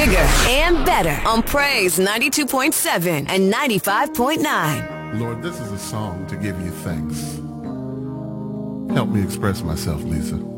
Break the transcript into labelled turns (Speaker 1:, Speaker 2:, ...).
Speaker 1: bigger and better on Praise 92.7 and 95.9.
Speaker 2: Lord, this is a song to give you thanks. Help me express myself, Lisa.